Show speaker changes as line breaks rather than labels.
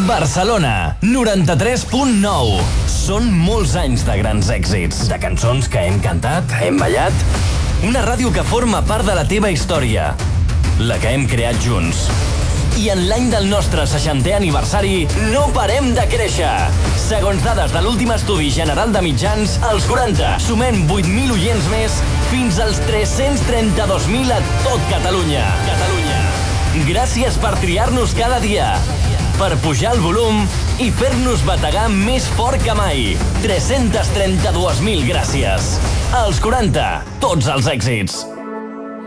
Barcelona, 93.9. Són molts anys de grans èxits, de cançons que hem cantat, que hem ballat. Una ràdio que forma part de la teva història, la que hem creat junts. I en l'any del nostre 60è aniversari no parem de créixer. Segons dades de l'últim estudi general de mitjans, als 40 sumem 8.000 oients més fins als 332.000 a tot Catalunya. Gràcies per triar-nos cada dia, per pujar el volum i fer-nos bategar més fort que mai. 332.000 gràcies. Als 40, tots els èxits.